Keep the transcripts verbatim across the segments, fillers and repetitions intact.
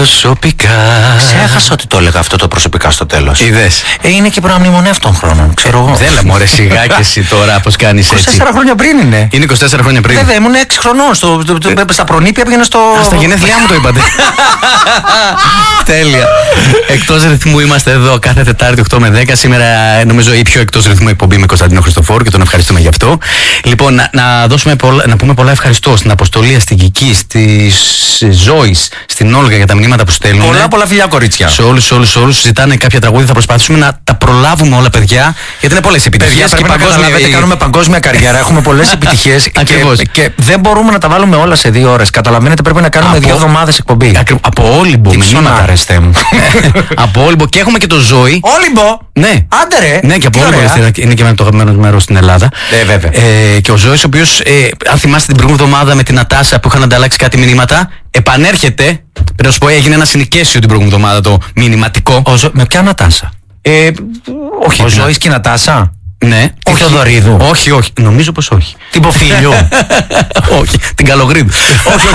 προσωπικά. Ξέχασα ότι το έλεγα αυτό το προσωπικά στο τέλος. Είδες. Ε, είναι και προναμνημονεύει των χρόνων, ξέρω εγώ. Δεν λέμε μωρέ σιγά και εσύ τώρα πως κάνεις έτσι. είκοσι τέσσερα χρόνια πριν είναι. Είναι είκοσι τέσσερα χρόνια πριν. Βέβαια, ήμουν έξι χρονών. Στο, το, το, το, στα προνήπια πήγαινα στο. Α, στα γενέθλιά μου το είπατε. Τέλεια. Εκτός ρυθμού είμαστε εδώ κάθε Τετάρτη οκτώ με δέκα. Σήμερα νομίζω η πιο εκτός ρυθμού εκπομπή με Κωνσταντίνο Χριστοφόρου και τον ευχαριστούμε γι' αυτό. Λοιπόν, να, να, δώσουμε πολλά, να πούμε πολλά ευχαριστώ στην Αποστολή, στην Κική, στη Ζωή, στην Όλγα για τα μηνύματα που στέλνουν. Πολλά, πολλά φιλιά, κορίτσια. Σε όλους, σε όλους, σε όλους. Ζητάνε κάποια τραγούδια. Θα προσπαθήσουμε να τα προλάβουμε όλα, παιδιά. Γιατί είναι πολλές επιτυχίες. Και παγκόσμια... κάνουμε παγκόσμια καριέρα. Έχουμε πολλές επιτυχίες. και, και δεν μπορούμε να τα βάλουμε όλα σε δύο ώρες. Καταλαβαίνετε, πρέπει να κάνουμε από... δύο εβδομάδες εκπομπή. Ακρι... Από Όλυμπο. Μηνύματα, αρεστέ μου. Από Όλυμπο και έχουμε και το Ζωή. Όλυμπο! Ναι. Άντε ρε! Ναι, και από Όλυμπο είναι και με το αγαπημένο μέρος στην Ελλάδα. Ε, βέβαια. Ε, και ο Ζώης, ο οποίος, ε, αν θυμάστε την προηγούμενη εβδομάδα με την Νατάσα που είχαν ανταλλάξει κάτι μηνύματα, επανέρχεται. Πρέπει να σου πω, έγινε ένα συνοικέσιο την προηγούμενη εβδομάδα το μηνυματικό. Ο Ζω... Με ποια Νατάσα? Ε, όχι. Ο Ζώης και η Νατάσα. Ναι. Τη Θοδωρίδου. Όχι, όχι. Νομίζω πως όχι. Την Ποφίλιου. Όχι. Την Καλογρίδου. όχι,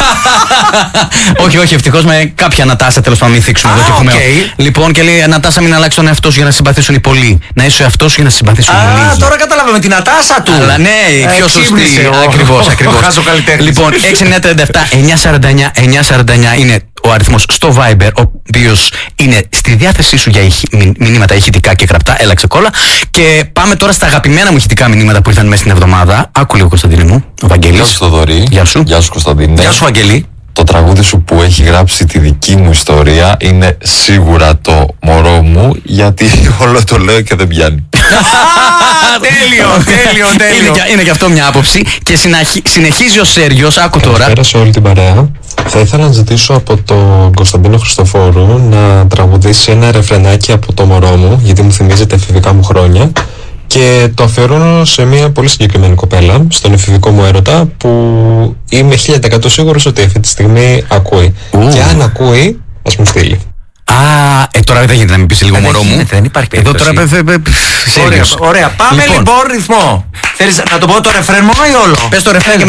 όχι, όχι. Ευτυχώς με κάποια Νατάσα τέλος πάντων μην θίξουμε εδώ και έχουμε. Λοιπόν, και λέει Νατάσα, μην αλλάξει τον εαυτό σου για να συμπαθήσουν οι πολλοί. Να είσαι ο εαυτός σου για να συμπαθήσουν οι λίγοι. Α, τώρα καταλάβαμε την Νατάσα του. Αλλά ναι, η πιο σωστή. Ακριβώς, ακριβώς. Λοιπόν, έξι εννιά τρία επτά εννιά σαράντα εννιά εννιά σαράντα εννιά είναι ο αριθμός στο Viber, ο οποίος είναι στη διάθεσή σου για μηνύματα ηχητικά και γραπτά. Έλα ξεκόλα. Και πάμε τώρα στα αγαπημένα μου ηχητικά μηνύματα που ήρθαν μέσα στην εβδομάδα. Άκου λίγο, Κωνσταντίνε μου. Ο Βαγγέλης. Γεια σου, Θοδωρή. Γεια σου. Γεια σου, Κωνσταντίνε. Γεια σου, Βαγγέλη. Το τραγούδι σου που έχει γράψει τη δική μου ιστορία είναι σίγουρα το μωρό μου, γιατί όλο το λέω και δεν πιάνει. Τέλειο, τέλειο, τέλειο. Είναι, είναι και αυτό μια άποψη. Και συναχ, συνεχίζει ο Σέργιος, άκου τώρα. Καλησπέρα σε όλη την παρέα. Θα ήθελα να ζητήσω από τον Κωνσταντίνο Χριστοφόρου να τραγουδήσει ένα ρεφρενάκι από το μωρό μου, γιατί μου θυμίζει τα εφηβικά μου χρόνια. Και το αφιερώνω σε μια πολύ συγκεκριμένη κοπέλα, στον εφηβικό μου έρωτα, που είμαι χίλια τοις εκατό σίγουρος ότι αυτή τη στιγμή ακούει. Ου. Και αν ακούει, ας μου στείλει. Α, ε, τώρα δεν γίνεται να μην πεις λίγο μωρό μου. Δεν υπάρχει εδώ τώρα ωραία, ωραία, πάμε λοιπόν, λοιπόν ρυθμό. Θέλεις να το πω το ρεφρέν μόνο ή όλο? Πες το ρεφρέν.